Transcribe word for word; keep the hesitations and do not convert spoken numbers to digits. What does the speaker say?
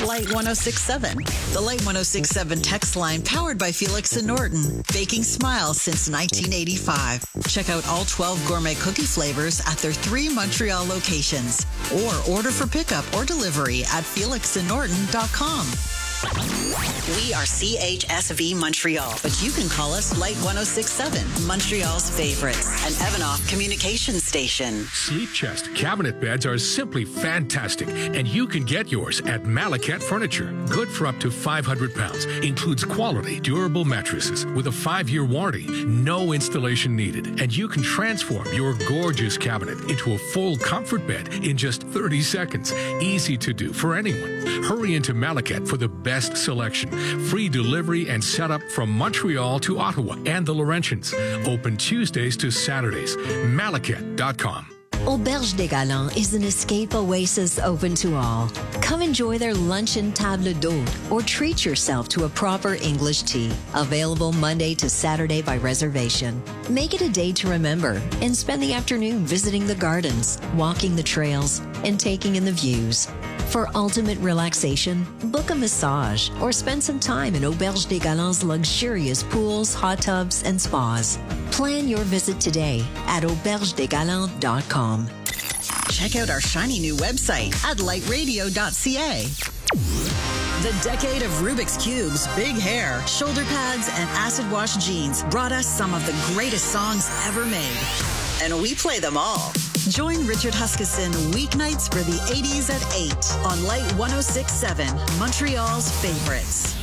Light one oh six point seven. The Light one oh six point seven text line powered by Felix and Norton. Baking smiles since nineteen eighty-five. Check out all twelve gourmet cookie flavors at their three Montreal locations. Or order for pickup or delivery at felix and norton dot com. We are C H S V Montreal, but you can call us Light one oh six point seven, Montreal's favorites, an Evanoff communication station. Sleep chest cabinet beds are simply fantastic, and you can get yours at Malacat Furniture. Good for up to five hundred pounds. Includes quality, durable mattresses with a five-year warranty. No installation needed, and you can transform your gorgeous cabinet into a full comfort bed in just thirty seconds. Easy to do for anyone. Hurry into Malacat for the best selection. Free delivery and setup from Montreal to Ottawa and the Laurentians. Open Tuesdays to Saturdays. Malacat dot com. Auberge des Galants is an escape oasis open to all. Come enjoy their luncheon table d'hôte or treat yourself to a proper English tea. Available Monday to Saturday by reservation. Make it a day to remember and spend the afternoon visiting the gardens, walking the trails, and taking in the views. For ultimate relaxation, book a massage or spend some time in Auberge des Galants' luxurious pools, hot tubs, and spas. Plan your visit today at auberge des galants dot com. Check out our shiny new website at light radio dot c a. The decade of Rubik's Cubes, big hair, shoulder pads, and acid wash jeans brought us some of the greatest songs ever made. And we play them all. Join Richard Huskisson weeknights for the eighties at eight on Light one oh six point seven, Montreal's favorites.